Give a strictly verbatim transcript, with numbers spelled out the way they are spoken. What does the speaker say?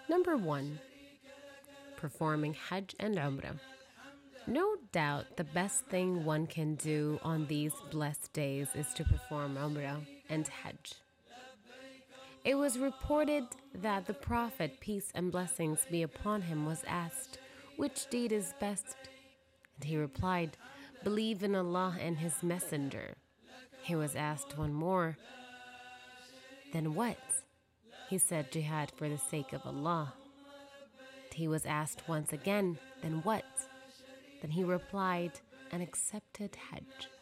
Number one, performing Hajj and Umrah. No doubt the best thing one can do on these blessed days is to perform Umrah and Hajj. It was reported that the Prophet, peace and blessings be upon him, was asked, "Which deed is best?" And he replied, "Believe in Allah and His Messenger." He was asked one more, "Then what?" He said, "Jihad for the sake of Allah." He was asked once again, "Then what?" Then he replied, "An accepted Hajj."